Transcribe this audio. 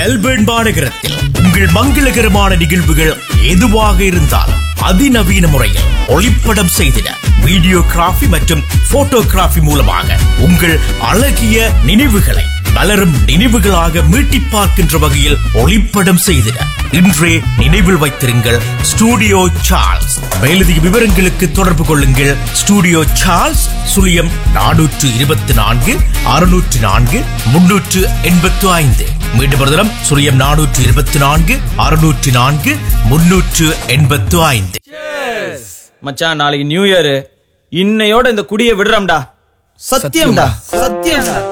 Melbourne மாநகரத்தில் உங்கள் மங்களகரமான நிகழ்வுகள் எதுவாக இருந்தாலும் அதிநவீன முறையில் ஒளிப்படம் செய்திட வீடியோகிராஃபி மற்றும் போட்டோகிராஃபி மூலமாக உங்கள் அழகிய நினைவுகளை மலரும் நினைவுகளாக மீட்டிப் பார்க்கின்ற வகையில் ஒளிப்படம் செய்திட இன்றே நினைவில் வைத்திருங்கள் ஸ்டூடியோ சார்ல்ஸ். மேலதிக விவரங்களுக்கு தொடர்பு கொள்ளுங்கள். Studio Charles +424 604 385. மீண்டும் ஒரு தரம் 424 604 385. மச்சான், நாளைக்கு நியூ இயர். இன்னையோட இந்த குடியை விடுறோம்டா. சத்தியம்டா, சத்தியம்டா.